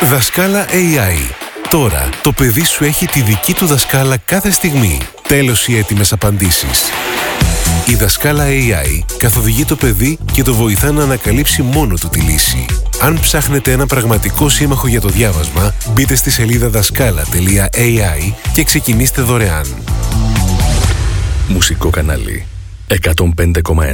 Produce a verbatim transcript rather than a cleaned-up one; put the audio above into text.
Δασκάλα έι άι. Τώρα το παιδί σου έχει τη δική του δασκάλα κάθε στιγμή. Τέλος οι έτοιμες απαντήσεις. Η Δασκάλα έι άι καθοδηγεί το παιδί και το βοηθά να ανακαλύψει μόνο του τη λύση. Αν ψάχνετε ένα πραγματικό σύμμαχο για το διάβασμα, μπείτε στη σελίδα δασκάλα τελεία έι άι και ξεκινήστε δωρεάν. Μουσικό κανάλι εκατόν πέντε κόμμα ένα.